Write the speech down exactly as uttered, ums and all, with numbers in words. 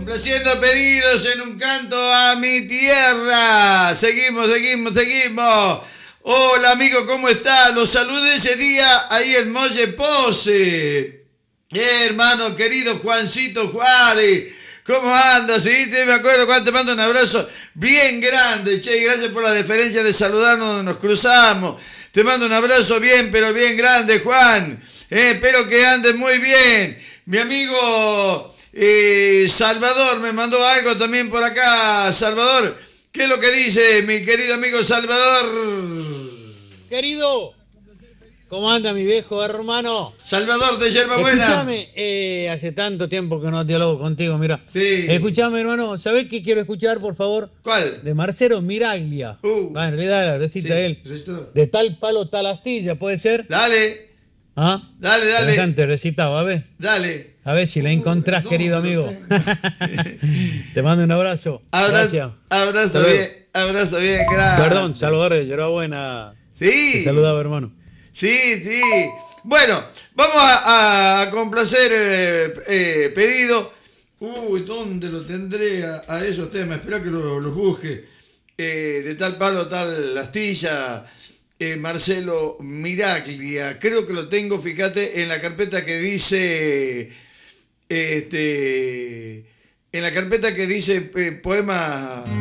Complaciendo pedidos en un canto a mi tierra. Seguimos, seguimos, seguimos. Hola amigo, ¿cómo estás? Los saludé ese día ahí en Molle Pose. Eh, hermano querido Juancito Juárez. ¿Cómo andas? ¿Sí? Me acuerdo cuando te mando un abrazo bien grande. Che, gracias por la deferencia de saludarnos, nos cruzamos. Te mando un abrazo bien, pero bien grande, Juan. Eh, espero que andes muy bien. Mi amigo eh, Salvador me mandó algo también por acá. Salvador, ¿qué es lo que dice mi querido amigo Salvador? Querido, ¿cómo anda mi viejo hermano? Salvador de Yerba Buena. Escuchame, eh, hace tanto tiempo que no dialogo contigo, mira. Sí. Escuchame, hermano, ¿sabés qué quiero escuchar, por favor? ¿Cuál? De Marcelo Miraglia. Uh. Ah, en realidad la recita Sí, de él. recitó. De tal palo, tal astilla, ¿puede ser? Dale, ¿Ah? dale, dale. Interesante recitado, a ver. Dale. A ver si la encontrás, Uh, querido ¿dónde lo amigo. tengo? Te mando un abrazo. Abrazo, Gracias. abrazo Hasta luego. bien, abrazo bien, gracias. Perdón, Salvador de Yerba Buena. Sí. Te saludaba, hermano. Sí, sí. Bueno, vamos a, a complacer eh, eh, pedido. Uy, ¿dónde lo tendré a, a esos temas? Espera que los lo busque. Eh, de tal palo, tal astilla. Eh, Marcelo Miraglia. Creo que lo tengo, fíjate, en la carpeta que dice. Este. En la carpeta que dice eh, poema.